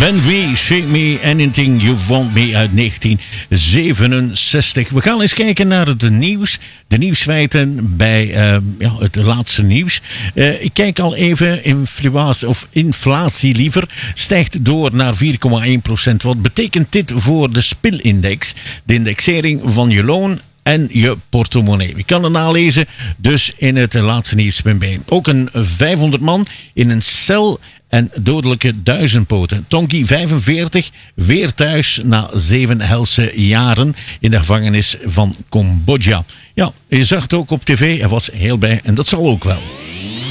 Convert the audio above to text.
Bend Me, Shake Me, Anything You Want Me uit 1967. We gaan eens kijken naar het nieuws. De nieuwsfeiten bij het laatste nieuws. Ik kijk al even, inflatie liever, stijgt door naar 4,1%. Wat betekent dit voor de spilindex? De indexering van je loon en je portemonnee. Je kan het nalezen dus in het laatste nieuws.be. Ook een 500 man in een cel en dodelijke duizendpoten. Tonki 45, weer thuis na 7 helse jaren in de gevangenis van Cambodja. Ja, je zag het ook op tv, hij was heel blij en dat zal ook wel.